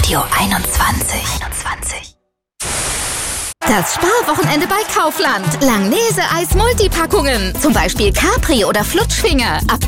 Radio 21. Das Sparwochenende bei Kaufland. Langnese-Eis-Multipackungen. Zum Beispiel Capri oder Flutschfinger. Ab